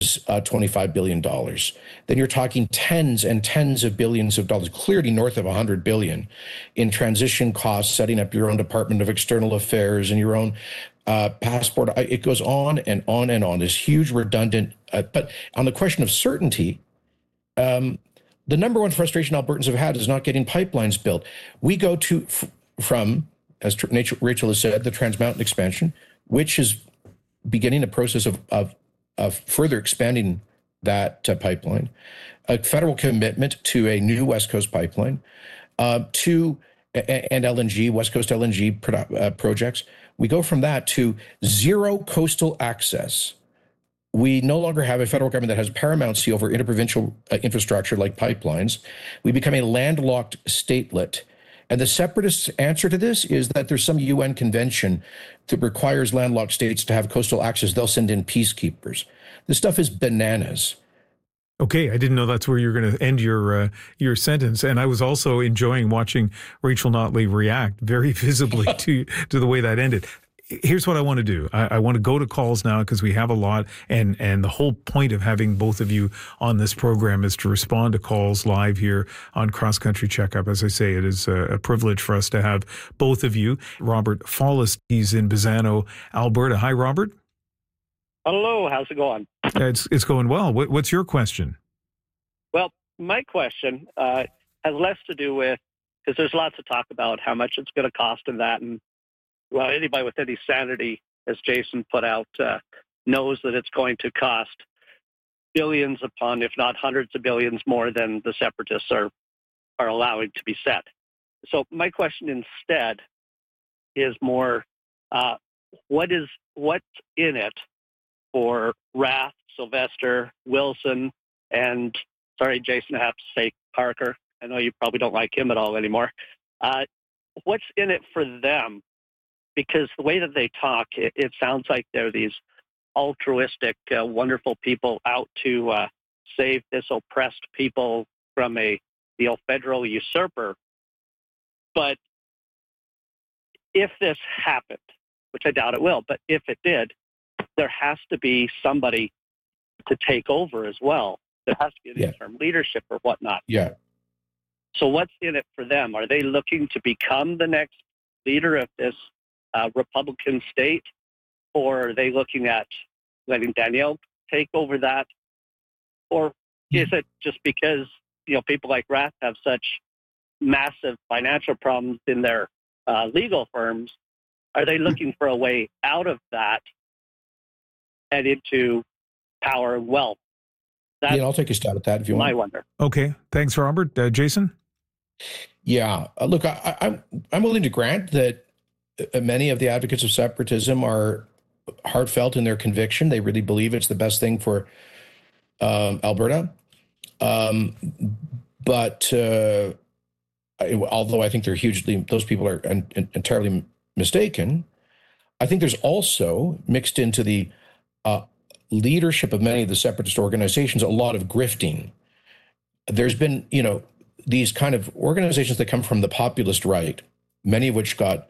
is $25 billion. Then you're talking tens and tens of billions of dollars, clearly north of $100 billion in transition costs, setting up your own Department of External Affairs and your own passport. It goes on and on and on. This huge redundant, but on the question of certainty, the number one frustration Albertans have had is not getting pipelines built. We go from, as Rachel has said, the Trans Mountain expansion, which is beginning a process of further expanding that pipeline, a federal commitment to a new West Coast pipeline, and LNG, West Coast LNG projects. We go from that to zero coastal access. We no longer have a federal government that has paramountcy over interprovincial infrastructure like pipelines. We become a landlocked statelet. And the separatists' answer to this is that there's some UN convention that requires landlocked states to have coastal access. They'll send in peacekeepers. This stuff is bananas. Okay, I didn't know that's where you're going to end your sentence. And I was also enjoying watching Rachel Notley react very visibly to the way that ended. Here's what I want to do. I want to go to calls now because we have a lot. And the whole point of having both of you on this program is to respond to calls live here on Cross Country Checkup. As I say, it is a privilege for us to have both of you. Robert Follis, he's in Bazzano, Alberta. Hi, Robert. Hello. How's it going? It's going well. What's your question? Well, my question has less to do with, because there's lots of talk about how much it's going to cost and that, and well, anybody with any sanity, as Jason put out, knows that it's going to cost billions upon, if not hundreds of billions more than the separatists are allowing to be set. So my question instead is more, what's in it for Rath, Sylvester, Wilson, and, sorry, Jason, I have to say Parker. I know you probably don't like him at all anymore. What's in it for them? Because the way that they talk, it sounds like they're these altruistic, wonderful people out to save this oppressed people from a federal usurper. But if this happened, which I doubt it will, but if it did, there has to be somebody to take over as well. There has to be an interim leadership or whatnot. Yeah. So what's in it for them? Are they looking to become the next leader of this Republican state, or are they looking at letting Danielle take over that? Or is it just because, people like Rath have such massive financial problems in their legal firms? Are they looking for a way out of that and into power and wealth? I'll take a stab at that if you want. I wonder. Okay. Thanks, Robert. Jason? Yeah. Look, I'm willing to grant that many of the advocates of separatism are heartfelt in their conviction. They really believe it's the best thing for Alberta. But although I think those people are entirely mistaken, I think there's also mixed into the leadership of many of the separatist organizations a lot of grifting. There's been, these kind of organizations that come from the populist right, many of which got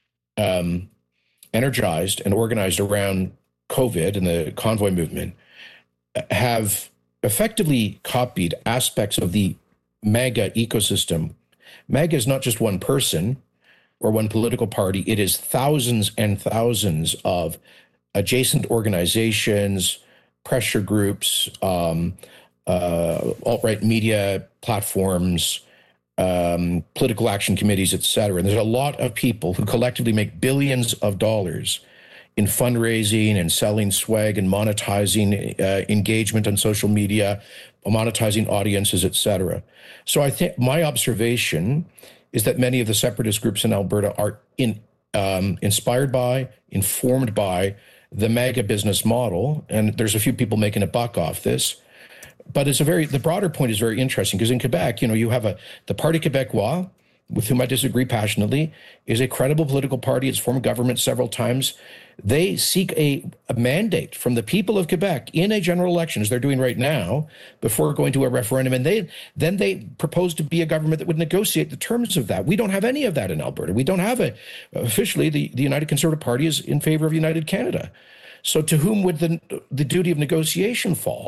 energized and organized around COVID and the convoy movement, have effectively copied aspects of the MAGA ecosystem. MAGA is not just one person or one political party. It is thousands and thousands of adjacent organizations, pressure groups, alt-right media platforms, political action committees, et cetera. And there's a lot of people who collectively make billions of dollars in fundraising and selling swag and monetizing engagement on social media, monetizing audiences, et cetera. So I think my observation is that many of the separatist groups in Alberta are inspired by, informed by the MAGA business model. And there's a few people making a buck off this. But the broader point is very interesting because in Quebec, you have the Parti Québécois, with whom I disagree passionately, is a credible political party. It's formed government several times. They seek a mandate from the people of Quebec in a general election, as they're doing right now, before going to a referendum. And then they propose to be a government that would negotiate the terms of that. We don't have any of that in Alberta. We don't have officially, the United Conservative Party is in favor of United Canada. So to whom would the duty of negotiation fall?